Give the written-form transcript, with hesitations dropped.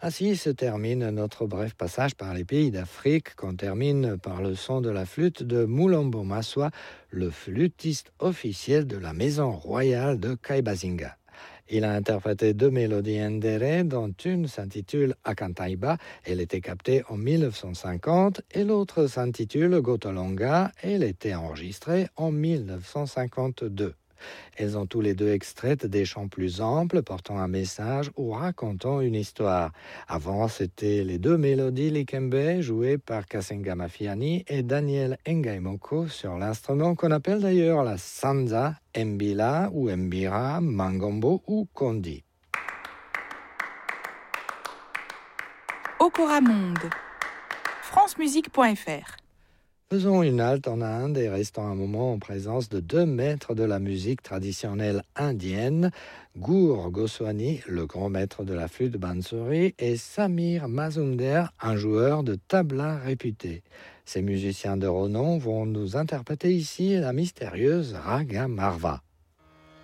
Ainsi se termine notre bref passage par les pays d'Afrique, qu'on termine par le son de la flûte de Mulombo Maswa, le flûtiste officiel de la maison royale de Kaibazinga. Il a interprété 2 mélodies ndéré, dont une s'intitule Akantaiba, elle était captée en 1950, et l'autre s'intitule Gotolonga, elle était enregistrée en 1952. Elles ont tous les deux extraites des chants plus amples, portant un message ou racontant une histoire. Avant, c'était les 2 mélodies Likembe, jouées par Kasenga Mafiani et Daniel Ngaimoko sur l'instrument qu'on appelle d'ailleurs la sanza, mbila ou mbira, mangombo ou kondi. Okora Monde, francemusique.fr. Faisons une halte en Inde et restons un moment en présence de 2 maîtres de la musique traditionnelle indienne, Gour Goswami, le grand maître de la flûte bansuri, et Samir Mazumder, un joueur de tabla réputé. Ces musiciens de renom vont nous interpréter ici la mystérieuse Raga Marva.